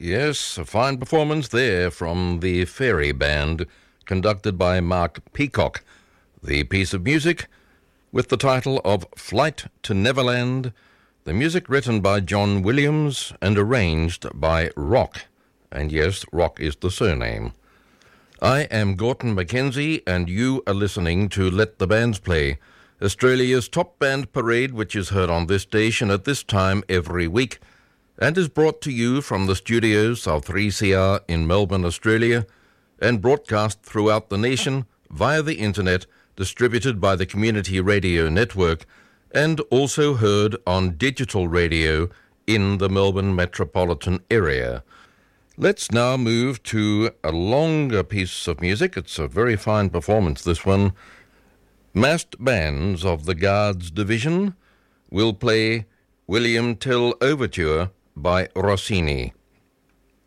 Yes, a fine performance there from the Fairy Band, conducted by Mark Peacock. The piece of music with the title of Flight to Neverland, the music written by John Williams and arranged by Rock. And yes, Rock is the surname. I am Gorton Mackenzie, and you are listening to Let the Bands Play, Australia's top band parade, which is heard on this station at this time every week, and is brought to you from the studios of 3CR in Melbourne, Australia, and broadcast throughout the nation via the internet, distributed by the Community Radio Network, and also heard on digital radio in the Melbourne metropolitan area. Let's now move to a longer piece of music. It's a very fine performance, this one. Massed Bands of the Guards Division will play William Tell Overture by Rossini.